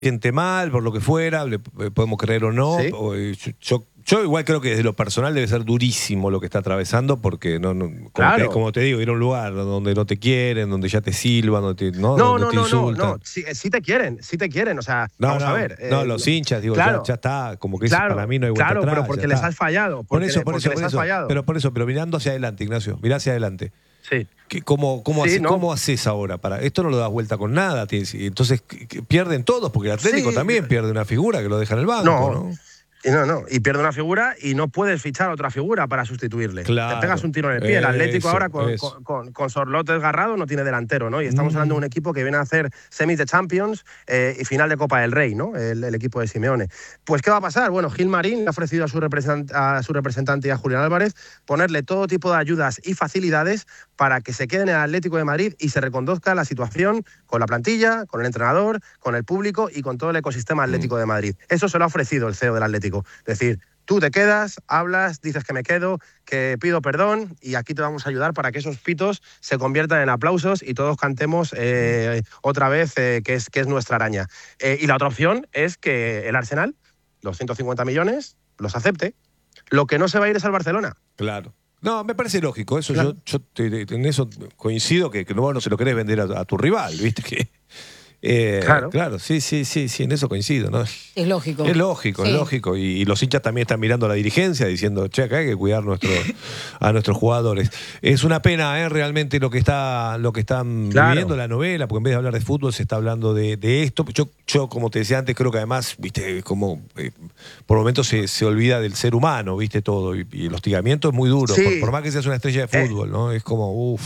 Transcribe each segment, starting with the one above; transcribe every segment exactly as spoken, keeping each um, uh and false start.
siente mal por lo que fuera, le podemos creer o no. ¿Sí? O, yo, yo, yo igual creo que desde lo personal debe ser durísimo lo que está atravesando, porque no, no como, Claro. te, como te digo, ir a un lugar donde no te quieren, donde ya te silban, donde te, ¿no? No, donde no, te no, no, insultan. no, sí, sí te quieren, sí te quieren, o sea, No, vamos no, a ver. no, eh, los hinchas, digo, claro, ya, ya está, como que claro, ese, para mí no hay vuelta claro, atrás. pero porque ya les está. has fallado, Por porque, eso, le- por porque eso, les por has eso. fallado. Pero por eso, pero mirando hacia adelante, Ignacio, mirá hacia adelante. Sí. ¿Qué- ¿Cómo, cómo, Sí, hace- no. ¿Cómo haces ahora? Para, esto no lo das vuelta con nada. tienes- y Entonces que- que pierden todos, porque el Atlético Sí, también pierde una figura que lo deja en el banco, no, ¿no? y no, no, y pierde una figura y no puedes fichar a otra figura para sustituirle. Claro, Te pegas un tiro en el pie. El Atlético eso, ahora con, eso. con, con, con Sorloth desgarrado no tiene delantero, ¿no? Y estamos Mm. hablando de un equipo que viene a hacer semis de Champions eh, y final de Copa del Rey, ¿no? El, el equipo de Simeone. Pues, ¿qué va a pasar? Bueno, Gil Marín le ha ofrecido a su, representant, a su representante y a Julián Álvarez ponerle todo tipo de ayudas y facilidades para que se quede en el Atlético de Madrid y se reconduzca la situación con la plantilla, con el entrenador, con el público y con todo el ecosistema Atlético de Madrid. Eso se lo ha ofrecido el C E O del Atlético. Es decir, tú te quedas, hablas, dices que me quedo, que pido perdón y aquí te vamos a ayudar para que esos pitos se conviertan en aplausos y todos cantemos eh, otra vez eh, que, es, que es nuestra araña. Eh, y la otra opción es que el Arsenal, los ciento cincuenta millones, los acepte. Lo que no se va a ir es al Barcelona. Claro. No, me parece lógico. Eso Claro. yo, yo te- te- en eso coincido que, que no, no se lo querés vender a, a tu rival, ¿viste? Que, eh, Claro. Claro, sí, sí, sí, sí, en eso coincido, ¿no? Es lógico. Es lógico, Sí. es lógico. Y, y los hinchas también están mirando a la dirigencia diciendo, che, acá hay que cuidar nuestro, a nuestros jugadores. Es una pena, ¿eh? Realmente lo que está, lo que están Claro. viviendo la novela, porque en vez de hablar de fútbol se está hablando de, de esto. Yo, yo, como te decía antes, creo que además, viste, como eh, por momentos se, se olvida del ser humano, viste, todo. Y, y el hostigamiento es muy duro. Sí. Por, por más que seas una estrella de fútbol, ¿no? Es como, uff.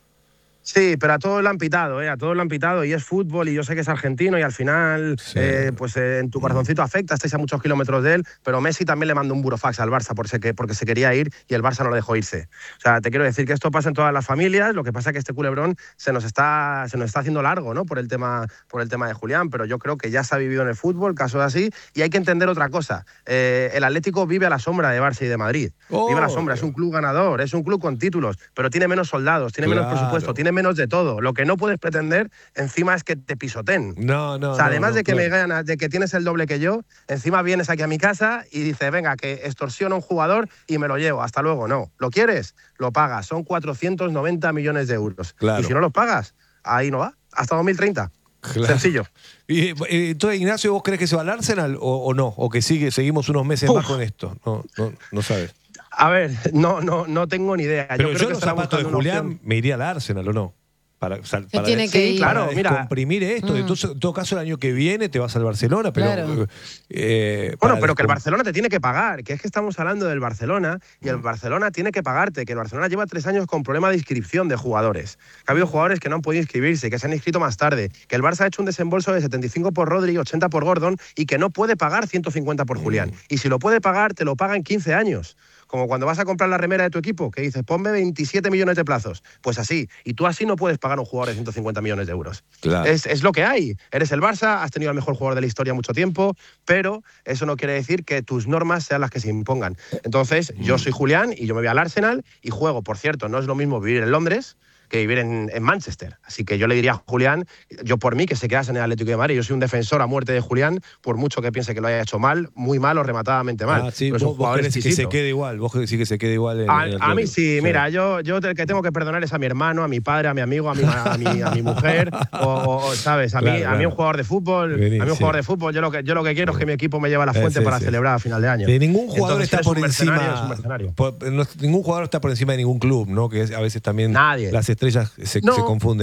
Sí, pero a todos lo han pitado, ¿eh? A todos lo han pitado y es fútbol y yo sé que es argentino y al final, Sí. eh, pues eh, en tu corazoncito afecta, estáis a muchos kilómetros de él, pero Messi también le mandó un burofax al Barça por se que- porque se quería ir y el Barça no lo dejó irse. O sea, te quiero decir que esto pasa en todas las familias, lo que pasa es que este culebrón se nos está, se nos está haciendo largo, ¿no? Por el tema, por el tema de Julián, pero yo creo que ya se ha vivido en el fútbol, casos así, y hay que entender otra cosa. Eh, el Atlético vive a la sombra de Barça y de Madrid. Oh. Vive a la sombra, es un club ganador, es un club con títulos, pero tiene menos soldados, tiene menos Claro. presupuesto, tiene menos de todo. Lo que no puedes pretender encima es que te pisoten. No, no. O sea, no, además no, de que claro. me ganas, de que tienes el doble que yo, encima vienes aquí a mi casa y dices, venga, que extorsiono a un jugador y me lo llevo. Hasta luego. No. ¿Lo quieres? Lo pagas. Son cuatrocientos noventa millones de euros. Claro. Y si no los pagas, ahí no va. Hasta dos mil treinta. Claro. Sencillo. Y, eh, entonces, Ignacio, ¿vos crees que se va al Arsenal o, o no? ¿O que sigue, seguimos unos meses Uf. más con esto? No, no, no sabes. A ver, no, no, no tengo ni idea. Pero yo yo, creo en que los estará zapatos de buscando una Julián opción. me iría al Arsenal, ¿o no? Para, sal- Se para, tiene que Sí, ir. claro, para mira. descomprimir esto. Mm. Entonces, en todo caso, el año que viene te vas al Barcelona, pero. Claro. eh, Bueno, para pero que el descom- Barcelona te tiene que pagar, que es que estamos hablando del Barcelona y el Barcelona tiene que pagarte, que el Barcelona lleva tres años con problema de inscripción de jugadores. Que ha habido jugadores que no han podido inscribirse, que se han inscrito más tarde, que el Barça ha hecho un desembolso de setenta y cinco por Rodri, ochenta por Gordon y que no puede pagar ciento cincuenta por Julián. Y si lo puede pagar, te lo paga en quince años. Como cuando vas a comprar la remera de tu equipo, que dices, ponme veintisiete millones de plazos. Pues así. Y tú así no puedes pagar a un jugador de ciento cincuenta millones de euros. Claro. Es, es lo que hay. Eres el Barça, has tenido al mejor jugador de la historia mucho tiempo, pero eso no quiere decir que tus normas sean las que se impongan. Entonces, yo soy Julián y yo me voy al Arsenal y juego. Por cierto, no es lo mismo vivir en Londres que vivir en, en Manchester. Así que yo le diría a Julián, yo por mí, que se quedase en el Atlético de Madrid. Yo soy un defensor a muerte de Julián, por mucho que piense que lo haya hecho mal, muy mal o rematadamente mal. Ah, sí, Pero es un vos, vos jugador querés que se exquisito. quede igual. Vos decís que se quede igual en, A, en el a mí Atlético. sí, mira, yo, yo el que tengo que perdonar es a mi hermano, a mi padre, a mi amigo, a mi, a mi, a mi mujer, o, o, ¿sabes? A mí, Claro, a mí claro. un jugador de fútbol, Vení, a mí un sí. jugador de fútbol, yo lo que, yo lo que quiero es que mi equipo me lleve a la Eh, fuente sí, para sí. celebrar a final de año. De ningún jugador Entonces, está eres por un mercenario, encima. eres un mercenario. por- no- ningún jugador está por encima de ningún club, ¿no? Que es- a veces también Nadie. las estrellas se, No. se confunden.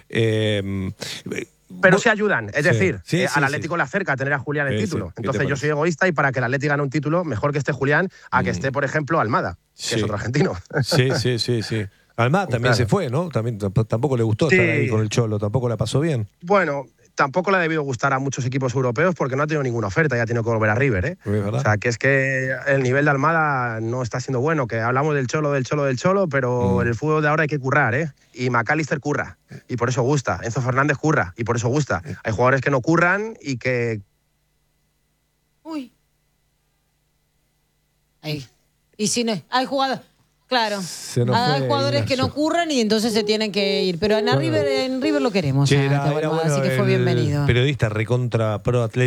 Eh, Pero vos- se ayudan, es Sí, decir, sí, eh, sí, al sí. Atlético le acerca tener a Julián el Sí, sí. título. ¿Qué te Entonces yo parece? soy egoísta y para que el Atlético gane un título, mejor que esté Julián a que Mm. esté, por ejemplo, Almada, que Sí. es otro argentino. Sí, sí, sí, sí. Almada también Claro. se fue, ¿no? También tamp- tampoco le gustó Sí. estar ahí con el Cholo, tampoco la pasó bien. Bueno, tampoco le ha debido gustar a muchos equipos europeos porque no ha tenido ninguna oferta y ha tenido que volver a River, ¿eh? Es verdad. O sea, que es que el nivel de Almada no está siendo bueno, que hablamos del Cholo, del Cholo, del Cholo, pero Mm. en el fútbol de ahora hay que currar, ¿eh? Y McAllister curra, y por eso gusta. Enzo Fernández curra, y por eso gusta. Hay jugadores que no curran y que... Uy. Ahí. Y si no, hay jugado. Claro. Se nos Hay fue jugadores Ignacio. que no ocurran y entonces se tienen que ir. Pero en, Bueno. River, en River lo queremos. Che, a era, Teo era Almada, bueno así que fue el bienvenido. periodista recontra pro